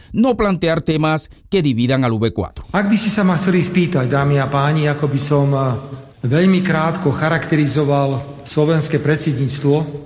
no plantear temas que dividan al V4. Ak by si sa ma chceli spýtať, dámy a páni, ako by som veľmi krátko charakterizoval slovenské predsedníctvo.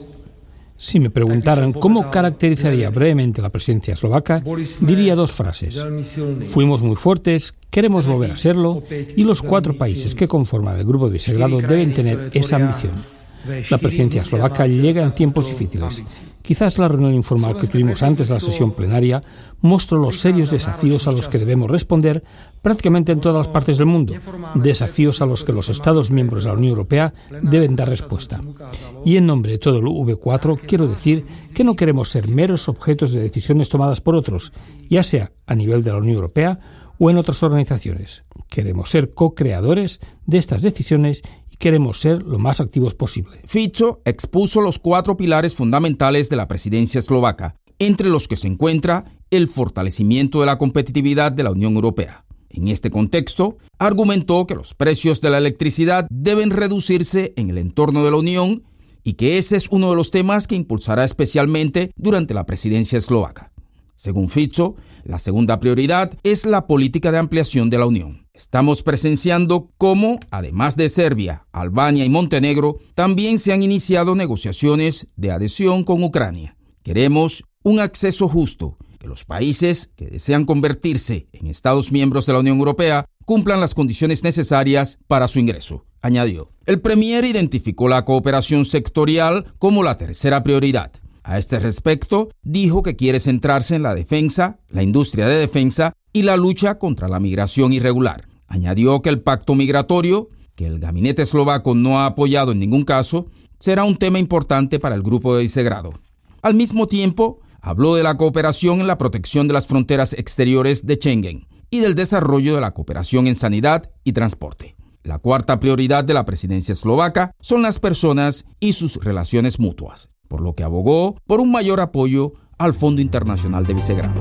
Si me preguntaran cómo caracterizaría brevemente la presidencia eslovaca, diría dos frases. Fuimos muy fuertes, queremos volver a serlo, y los 4 países que conforman el Grupo de Visegrado deben tener esa ambición. La presidencia eslovaca llega en tiempos difíciles. Quizás la reunión informal que tuvimos antes de la sesión plenaria mostró los serios desafíos a los que debemos responder prácticamente en todas las partes del mundo, desafíos a los que los Estados miembros de la Unión Europea deben dar respuesta. Y en nombre de todo el V4 quiero decir que no queremos ser meros objetos de decisiones tomadas por otros, ya sea a nivel de la Unión Europea o en otras organizaciones. Queremos ser co-creadores de estas decisiones y queremos ser lo más activos posible. Fico expuso los 4 pilares fundamentales de la presidencia eslovaca, entre los que se encuentra el fortalecimiento de la competitividad de la Unión Europea. En este contexto, argumentó que los precios de la electricidad deben reducirse en el entorno de la Unión y que ese es uno de los temas que impulsará especialmente durante la presidencia eslovaca. Según Fico, la segunda prioridad es la política de ampliación de la Unión. Estamos presenciando cómo, además de Serbia, Albania y Montenegro, también se han iniciado negociaciones de adhesión con Ucrania. Queremos un acceso justo, que los países que desean convertirse en Estados miembros de la Unión Europea cumplan las condiciones necesarias para su ingreso, añadió. El premier identificó la cooperación sectorial como la tercera prioridad. A este respecto, dijo que quiere centrarse en la defensa, la industria de defensa y la lucha contra la migración irregular. Añadió que el pacto migratorio, que el gabinete eslovaco no ha apoyado en ningún caso, será un tema importante para el Grupo de Visegrado. Al mismo tiempo, habló de la cooperación en la protección de las fronteras exteriores de Schengen y del desarrollo de la cooperación en sanidad y transporte. La cuarta prioridad de la presidencia eslovaca son las personas y sus relaciones mutuas, por lo que abogó por un mayor apoyo al Fondo Internacional de Visegrado.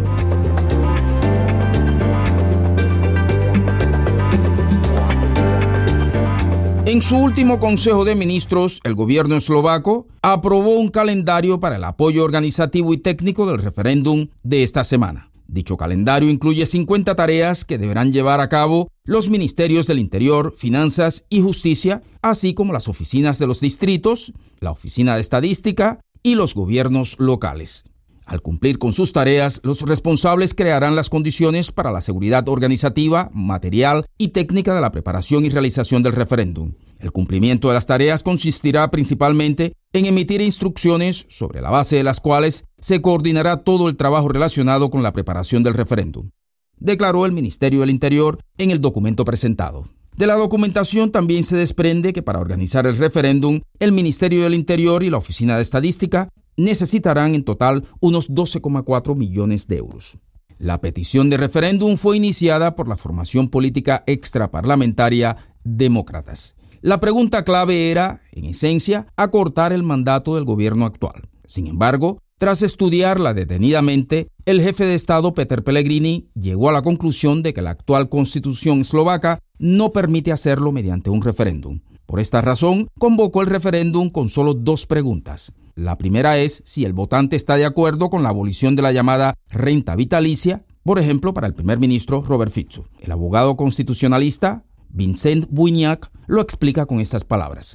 En su último Consejo de Ministros, el gobierno eslovaco aprobó un calendario para el apoyo organizativo y técnico del referéndum de esta semana. Dicho calendario incluye 50 tareas que deberán llevar a cabo los ministerios del Interior, Finanzas y Justicia, así como las oficinas de los distritos, la Oficina de Estadística y los gobiernos locales. Al cumplir con sus tareas, los responsables crearán las condiciones para la seguridad organizativa, material y técnica de la preparación y realización del referéndum. El cumplimiento de las tareas consistirá principalmente en emitir instrucciones sobre la base de las cuales se coordinará todo el trabajo relacionado con la preparación del referéndum, declaró el Ministerio del Interior en el documento presentado. De la documentación también se desprende que para organizar el referéndum, el Ministerio del Interior y la Oficina de Estadística necesitarán en total unos 12,4 millones de euros. La petición de referéndum fue iniciada por la formación política extraparlamentaria Demócratas. La pregunta clave era, en esencia, acortar el mandato del gobierno actual. Sin embargo, tras estudiarla detenidamente, el jefe de Estado Peter Pellegrini llegó a la conclusión de que la actual constitución eslovaca no permite hacerlo mediante un referéndum. Por esta razón, convocó el referéndum con solo 2 preguntas. La primera es si el votante está de acuerdo con la abolición de la llamada renta vitalicia, por ejemplo, para el primer ministro Robert Fico. El abogado constitucionalista Vincent Bujňák lo explica con estas palabras.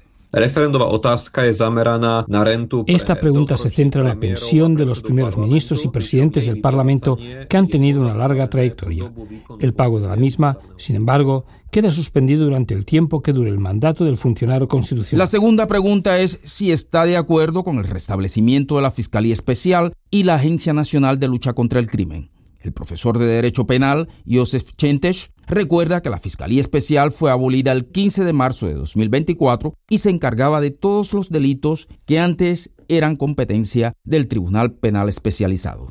Esta pregunta se centra en la pensión de los primeros ministros y presidentes del Parlamento que han tenido una larga trayectoria. El pago de la misma, sin embargo, queda suspendido durante el tiempo que dure el mandato del funcionario constitucional. La segunda pregunta es si está de acuerdo con el restablecimiento de la Fiscalía Especial y la Agencia Nacional de Lucha contra el Crimen. El profesor de Derecho Penal, Josef Čentež, recuerda que la Fiscalía Especial fue abolida el 15 de marzo de 2024 y se encargaba de todos los delitos que antes eran competencia del Tribunal Penal Especializado.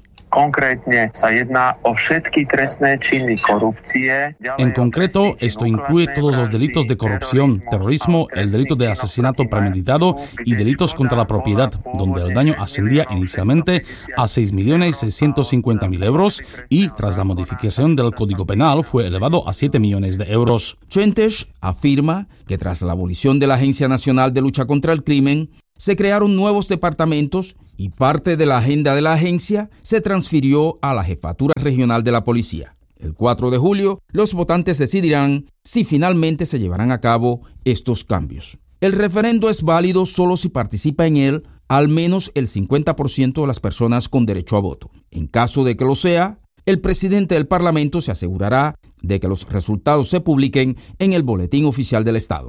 En concreto, esto incluye todos los delitos de corrupción, terrorismo, el delito de asesinato premeditado y delitos contra la propiedad, donde el daño ascendía inicialmente a 6.650.000 euros y, tras la modificación del Código Penal, fue elevado a 7 millones de euros. Čentež afirma que tras la abolición de la Agencia Nacional de Lucha contra el Crimen, se crearon nuevos departamentos y parte de la agenda de la agencia se transfirió a la Jefatura Regional de la Policía. El 4 de julio, los votantes decidirán si finalmente se llevarán a cabo estos cambios. El referendo es válido solo si participa en él al menos el 50% de las personas con derecho a voto. En caso de que lo sea, el presidente del Parlamento se asegurará de que los resultados se publiquen en el Boletín Oficial del Estado.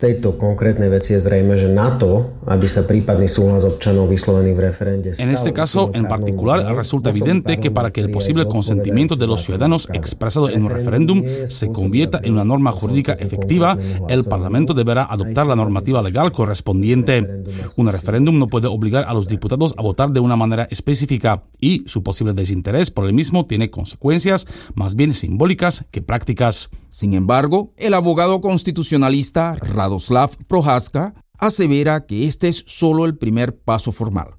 En este caso, en particular, resulta evidente que para que el posible consentimiento de los ciudadanos expresado en un referéndum se convierta en una norma jurídica efectiva, el Parlamento deberá adoptar la normativa legal correspondiente. Un referéndum no puede obligar a los diputados a votar de una manera específica y su posible desinterés por el mismo tiene consecuencias más bien simbólicas que prácticas. Sin embargo, el abogado constitucionalista Radoslav Prohaska asevera que este es solo el primer paso formal.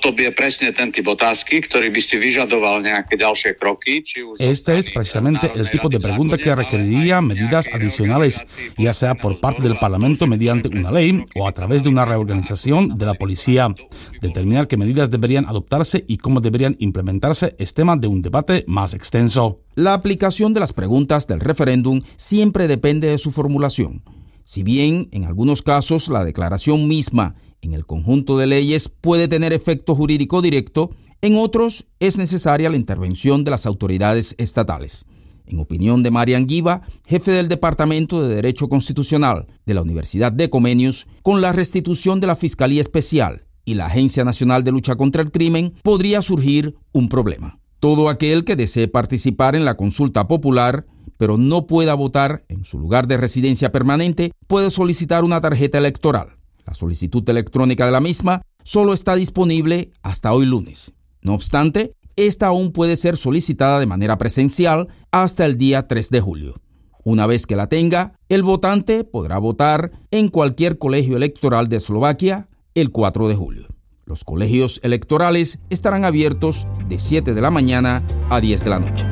Este es precisamente el tipo de pregunta que requeriría medidas adicionales, ya sea por parte del Parlamento mediante una ley o a través de una reorganización de la policía. Determinar qué medidas deberían adoptarse y cómo deberían implementarse es tema de un debate más extenso. La aplicación de las preguntas del referéndum siempre depende de su formulación. Si bien, en algunos casos, la declaración misma en el conjunto de leyes puede tener efecto jurídico directo, en otros es necesaria la intervención de las autoridades estatales. En opinión de Marian Giva, jefe del Departamento de Derecho Constitucional de la Universidad de Comenius, con la restitución de la Fiscalía Especial y la Agencia Nacional de Lucha contra el Crimen, podría surgir un problema. Todo aquel que desee participar en la consulta popular, pero no pueda votar en su lugar de residencia permanente, puede solicitar una tarjeta electoral. La solicitud electrónica de la misma solo está disponible hasta hoy lunes. No obstante, esta aún puede ser solicitada de manera presencial hasta el día 3 de julio. Una vez que la tenga, el votante podrá votar en cualquier colegio electoral de Eslovaquia el 4 de julio. Los colegios electorales estarán abiertos de 7 de la mañana a 10 de la noche.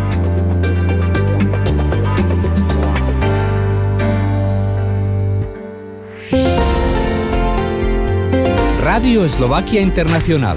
Radio Eslovaquia Internacional.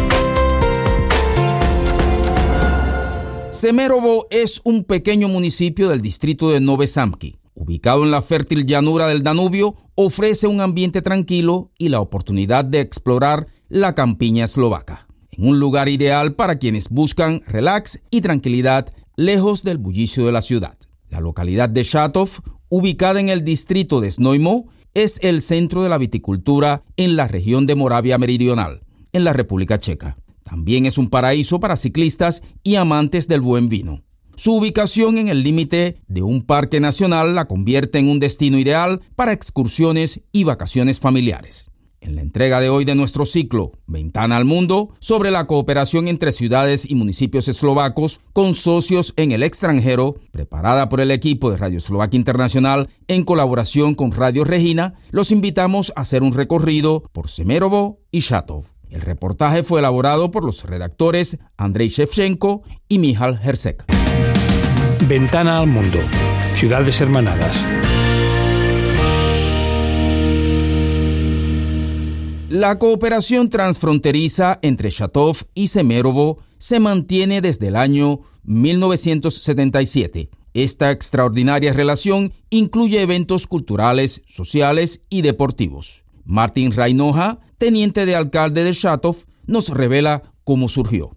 Semerovo es un pequeño municipio del distrito de Nové Zámky. Ubicado en la fértil llanura del Danubio, ofrece un ambiente tranquilo y la oportunidad de explorar la campiña eslovaca. En un lugar ideal para quienes buscan relax y tranquilidad lejos del bullicio de la ciudad. La localidad de Šatov, ubicada en el distrito de Znojmo, es el centro de la viticultura en la región de Moravia Meridional, en la República Checa. También es un paraíso para ciclistas y amantes del buen vino. Su ubicación en el límite de un parque nacional la convierte en un destino ideal para excursiones y vacaciones familiares. En la entrega de hoy de nuestro ciclo Ventana al Mundo, sobre la cooperación entre ciudades y municipios eslovacos con socios en el extranjero, preparada por el equipo de Radio Eslovaquia Internacional en colaboración con Radio Regina, los invitamos a hacer un recorrido por Semerovo y Šatov. El reportaje fue elaborado por los redactores Andrei Shevchenko y Michal Hersek. Ventana al Mundo. Ciudades hermanadas. La cooperación transfronteriza entre Šatov y Semerovo se mantiene desde el año 1977. Esta extraordinaria relación incluye eventos culturales, sociales y deportivos. Martin Rajnoha, teniente de alcalde de Šatov, nos revela cómo surgió.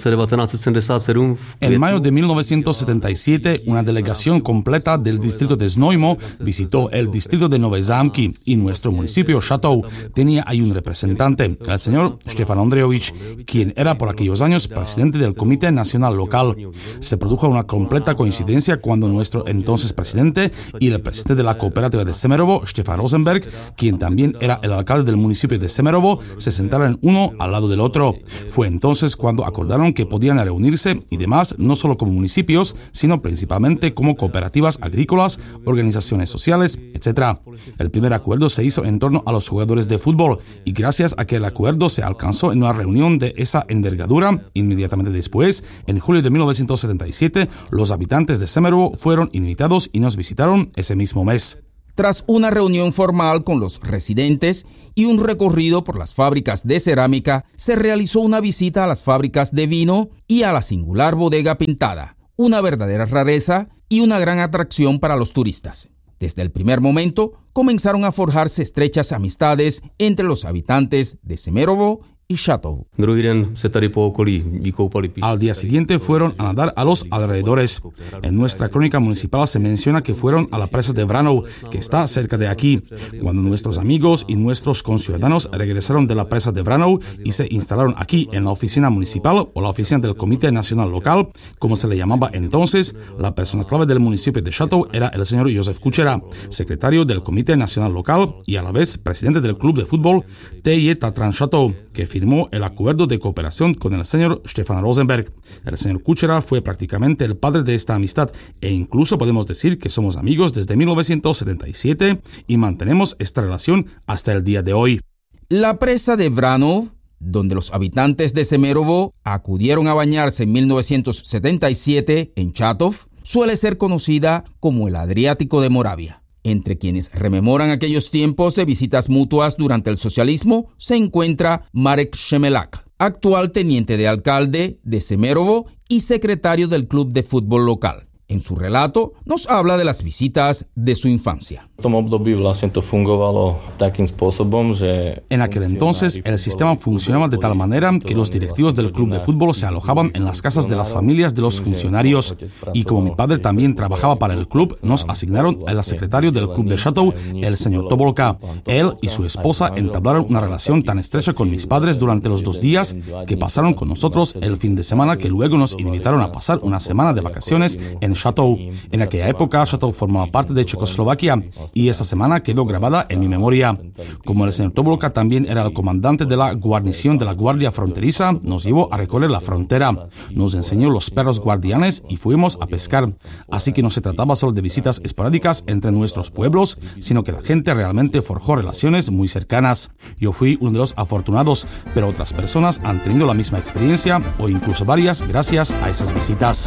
En mayo de 1977, una delegación completa del distrito de Znojmo visitó el distrito de Nové Zámky y nuestro municipio Šatov tenía ahí un representante, el señor Štefan Ondrejovič, quien era por aquellos años presidente del Comité Nacional Local. Se produjo una completa coincidencia cuando nuestro entonces presidente y el presidente de la cooperativa de Semerovo, Štefan Rosenberg, quien también era el alcalde del municipio de Semerovo, se sentaron uno al lado del otro. Fue entonces cuando acordaron que podían reunirse y demás no solo como municipios, sino principalmente como cooperativas agrícolas, organizaciones sociales, etc. El primer acuerdo se hizo en torno a los jugadores de fútbol y gracias a que el acuerdo se alcanzó en una reunión de esa envergadura, inmediatamente después, en julio de 1977, los habitantes de Semerovo fueron invitados y nos visitaron ese mismo mes. Tras una reunión formal con los residentes y un recorrido por las fábricas de cerámica, se realizó una visita a las fábricas de vino y a la singular bodega pintada, una verdadera rareza y una gran atracción para los turistas. Desde el primer momento comenzaron a forjarse estrechas amistades entre los habitantes de Semerovo y Chatou. Al día siguiente fueron a nadar a los alrededores. En nuestra crónica municipal se menciona que fueron a la presa de Vranov, que está cerca de aquí. Cuando nuestros amigos y nuestros conciudadanos regresaron de la presa de Vranov y se instalaron aquí en la oficina municipal o la oficina del Comité Nacional Local, como se le llamaba entonces, la persona clave del municipio de Chatou era el señor Josef Kuchera, secretario del Comité Nacional Local y a la vez presidente del club de fútbol TJ Tatran Chatou, que firmó el acuerdo de cooperación con el señor Stefan Rosenberg. El señor Kuchera fue prácticamente el padre de esta amistad e incluso podemos decir que somos amigos desde 1977 y mantenemos esta relación hasta el día de hoy. La presa de Vranov, donde los habitantes de Semerovo acudieron a bañarse en 1977 en Chatov, suele ser conocida como el Adriático de Moravia. Entre quienes rememoran aquellos tiempos de visitas mutuas durante el socialismo se encuentra Marek Shemelak, actual teniente de alcalde de Semerovo y secretario del club de fútbol local. En su relato nos habla de las visitas de su infancia. En aquel entonces el sistema funcionaba de tal manera que los directivos del club de fútbol se alojaban en las casas de las familias de los funcionarios y como mi padre también trabajaba para el club, nos asignaron al secretario del club de Chatou, el señor Tobolka. Él y su esposa entablaron una relación tan estrecha con mis padres durante los 2 días que pasaron con nosotros el fin de semana, que luego nos invitaron a pasar una semana de vacaciones en Chatou. En aquella época Chatou formaba parte de Checoslovaquia y esa semana quedó grabada en mi memoria. Como el señor Tobolka también era el comandante de la guarnición de la Guardia Fronteriza, nos llevó a recorrer la frontera, nos enseñó los perros guardianes y fuimos a pescar. Así que no se trataba solo de visitas esporádicas entre nuestros pueblos, sino que la gente realmente forjó relaciones muy cercanas. Yo fui uno de los afortunados, pero otras personas han tenido la misma experiencia o incluso varias gracias a esas visitas.